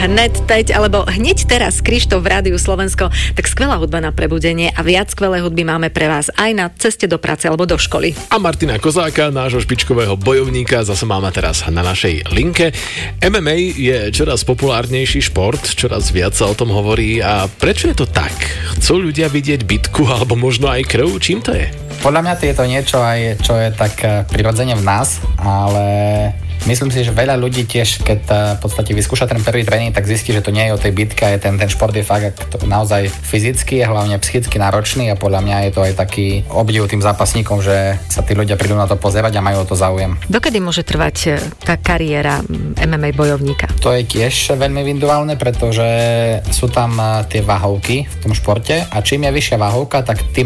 hned teď, alebo hneď teraz Krištof v Rádiu Slovensko, tak skvelá hudba na prebudenie a viac skvelé hudby máme pre vás aj na ceste do práce alebo do školy. A Martina Kozáka, nášho špičkového bojovníka, zase máme teraz na našej linke. MMA je čoraz populárnejší šport, čoraz viac sa o tom hovorí. A prečo je to tak? Chcú ľudia vidieť bitku alebo možno aj krv? Čím to je? Podľa mňa je to niečo aj, čo je tak prirodzene v nás, ale myslím si, že veľa ľudí tiež, keď v podstate vyskúša ten prvý tréning, tak zistí, že to nie je o tej bitke, ten šport je fakt naozaj fyzicky a hlavne psychicky náročný a podľa mňa je to aj taký obdiv tým zápasníkom, že sa tí ľudia prídu na to pozerať a majú o to záujem. Dokedy môže trvať tá kariéra MMA bojovníka? To je tiež veľmi individuálne, pretože sú tam tie váhovky v tom športe a čím je vyššia váhovka, tak tým